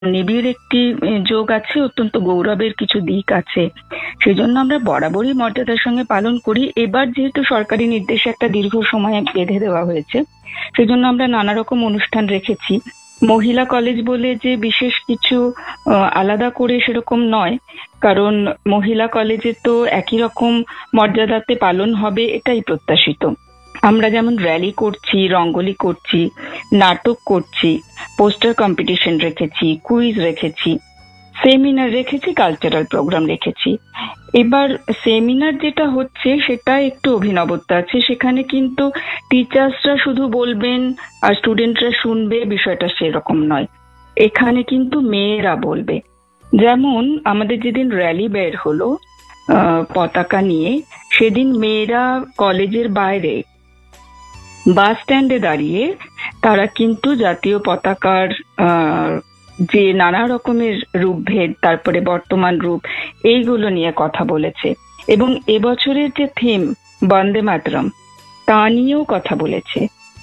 নিবিড় একটি যোগ আছে, অত্যন্ত গৌরবের কিছু দিক আছে। সেজন্য আমরা বরাবরই মর্যাদার সঙ্গে পালন করি। এবার যেহেতু সরকারি নির্দেশে একটা দীর্ঘ সময় বেঁধে দেওয়া হয়েছে, সেজন্য আমরা নানা রকম অনুষ্ঠান রেখেছি। মহিলা কলেজ বলে যে বিশেষ কিছু আলাদা করে সেরকম নয়, কারণ মহিলা কলেজে তো একই রকম মর্যাদাতে পালন হবে এটাই প্রত্যাশিত। আমরা যেমন র্যালি করছি, রঙ্গোলি করছি, নাটক করছি, পোস্টার কম্পিটিশন রেখেছি, কুইজ রেখেছি, সেমিনার রেখেছি, কালচারাল প্রোগ্রাম রেখেছি। এবার সেমিনার যেটা হচ্ছে সেটা একটু অভিনবত্ব আছে। সেখানে কিন্তু টিচার্সরা শুধু বলবেন আর স্টুডেন্টরা শুনবে, বিষয়টা সেরকম নয়। এখানে কিন্তু মেয়েরা বলবে। যেমন আমাদের যেদিন র্যালি বের হলো পতাকা নিয়ে, সেদিন মেয়েরা কলেজের বাইরে বাস স্ট্যান্ডে দাঁড়িয়ে তারা কিন্তু জাতীয় পতাকার যে নানা রকমের রূপভেদ, তারপরে বর্তমান রূপ, এইগুলো নিয়ে কথা বলেছে। এবং এবছরের যে থিম বন্দে মাতরম, তা নিয়েও কথা বলেছে।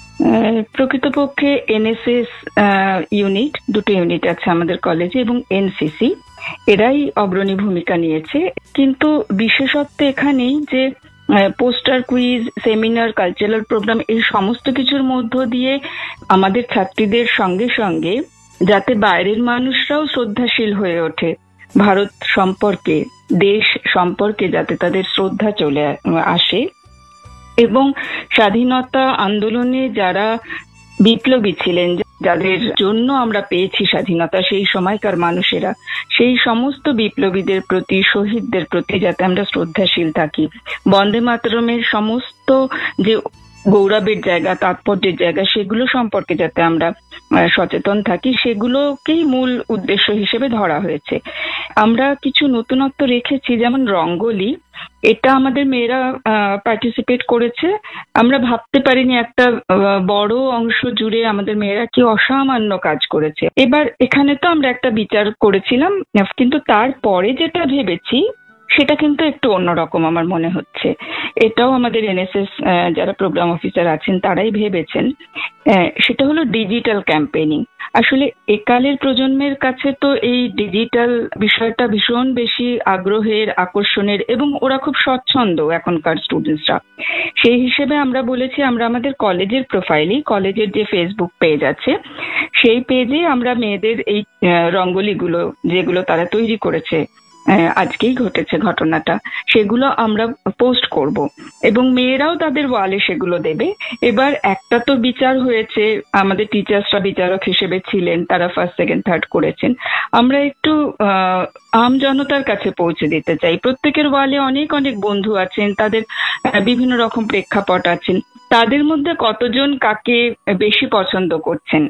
প্রকৃতপক্ষে এনএসএস ইউনিট, দুটো ইউনিট আছে আমাদের কলেজে, এবং এনসিসি, এরাই অগ্রণী ভূমিকা নিয়েছে। কিন্তু বিশেষত্ব এখানেই যে poster, quiz, seminar, cultural programme, এই সমস্ত কিছুর মধ্য দিয়ে আমাদের ছাত্রীদের সঙ্গে সঙ্গে যাতে বাইরের মানুষরাও শ্রদ্ধাশীল হয়ে ওঠে, ভারত সম্পর্কে, দেশ সম্পর্কে যাতে তাদের শ্রদ্ধা চলে আসে, এবং স্বাধীনতা আন্দোলনে যারা বিপ্লবী ছিলেন, যাদের জন্য আমরা পেয়েছি স্বাধীনতা, সেই সময়কার মানুষেরা, সেই সমস্ত বিপ্লবীদের প্রতি, শহীদদের প্রতি যাতে আমরা শ্রদ্ধাশীল থাকি। বন্দে মাতরমের সমস্ত যে গৌরবের জায়গা, তাৎপর্যের জায়গা, সেগুলো সম্পর্কে যাতে আমরা সচেতন থাকি, সেগুলোকেই মূল উদ্দেশ্য হিসেবে ধরা হয়েছে। আমরা কিছু নতুনত্ব রেখেছি, যেমন রঙ্গোলি, এটা আমাদের মেয়েরা পার্টিসিপেট করেছে। আমরা ভাবতে পারিনি একটা বড় অংশ জুড়ে আমাদের মেয়েরা কি অসামান্য কাজ করেছে। এবার এখানে তো আমরা একটা বিচার করেছিলাম, কিন্তু তারপরে যেটা ভেবেছি সেটা কিন্তু একটু অন্যরকম আমার মনে হচ্ছে। এটাও আমাদের এনএসএস যারা প্রোগ্রাম অফিসার আছেন তারাই ভেবেছেন। সেটা হলো ডিজিটাল ক্যাম্পেইনিং। আসলে একালের প্রজন্মের কাছে তো এই ডিজিটাল বিষয়টা ভীষণ বেশি আগ্রহের, আকর্ষণের, এবং ওরা খুব স্বচ্ছন্দ এখনকার স্টুডেন্টসরা। সেই হিসেবে আমরা বলেছি আমরা আমাদের কলেজের প্রোফাইলে, কলেজের যে ফেসবুক পেজ আছে সেই পেজে আমরা মেয়েদের এই রঙ্গোলিগুলো যেগুলো তারা তৈরি করেছে, আজকেই ঘটেছে ঘটনাটা, সেগুলো আমরা পোস্ট করব এবং মেয়েরাও তাদের ওয়ালে সেগুলো দেবে। এবার একটা তো বিচার হয়েছে, আমাদের টিচার্সরা বিচারক হিসেবে ছিলেন, তারা ফার্স্ট, সেকেন্ড, থার্ড করেছেন। আমরা একটু আম জনতার কাছে পৌঁছে দিতে চাই। প্রত্যেকের ওয়ালে অনেক অনেক বন্ধু আছেন, তাদের বিভিন্ন রকম প্রেক্ষাপট আছেন, তাদের মধ্যে কতজন কাকে বেশি পছন্দ করছেন।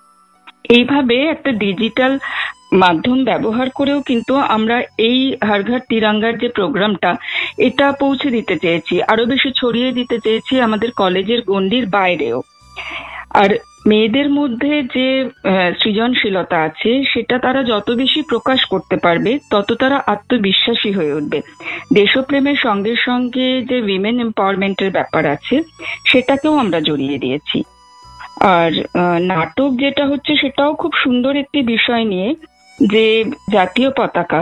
এইভাবে একটা ডিজিটাল মাধ্যম ব্যবহার করেও কিন্তু আমরা এই হর ঘর তিরঙ্গার যে প্রোগ্রামটা, এটা পৌঁছে দিতে চেয়েছি, আরো বেশি ছড়িয়ে দিতে চেয়েছি আমাদের কলেজের গণ্ডির বাইরেও। আর মেয়েদের মধ্যে যে সৃজনশীলতা আছে সেটা তারা যত বেশি প্রকাশ করতে পারবে তত তারা আত্মবিশ্বাসী হয়ে উঠবে। দেশপ্রেমের সঙ্গে সঙ্গে যে উইমেন এম্পাওয়ারমেন্টের ব্যাপার আছে সেটাকেও আমরা জড়িয়ে দিয়েছি। আর নাটক যেটা হচ্ছে সেটাও খুব সুন্দর একটি বিষয় নিয়ে, যে জাতীয় পতাকা,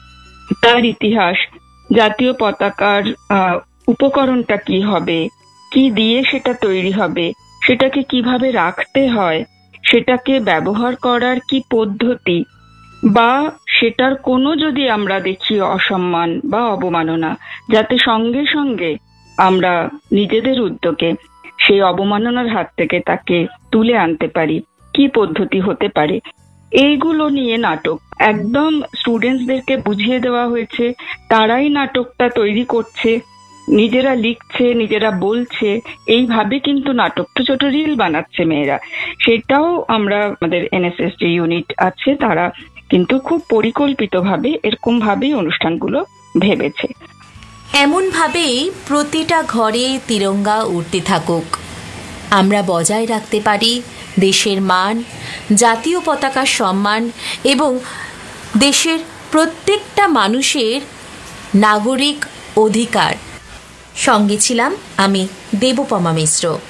তার ইতিহাস, জাতীয় পতাকার উপকরণটা কি হবে, কি দিয়ে সেটা তৈরি হবে, সেটাকে কিভাবে রাখতে হয়, সেটাকে ব্যবহার করার কি পদ্ধতি, বা সেটার কোনো যদি আমরা দেখি অসম্মান বা অবমাননা, যাতে সঙ্গে সঙ্গে আমরা নিজেদের উদ্যোগে সেই অবমাননার হাত থেকে তাকে তুলে আনতে পারি, কি পদ্ধতি হতে পারে, এইগুলো নিয়ে নাটক একদম স্টুডেন্টসদেরকে বুঝিয়ে দেওয়া হয়েছে। তারাই নাটকটা তৈরি করছে, নিজেরা লিখছে, নিজেরা বলছে, এইভাবে কিন্তু নাটক, ছোট ছোট রিল বানাচ্ছে মেয়েরা। সেটাও আমরা, আমাদের এনএসএস যে ইউনিট আছে তারা কিন্তু খুব পরিকল্পিতভাবে এরকম ভাবেই অনুষ্ঠানগুলো ভেবেছে। এমনভাবেই প্রতিটা ঘরে তিরঙ্গা উঠতে থাকুক, আমরা বজায় রাখতে পারি দেশের মান, জাতীয় পতাকার সম্মান এবং দেশের প্রত্যেকটা মানুষের নাগরিক অধিকার। সঙ্গে ছিলাম আমি দেবপমা মিশ্র।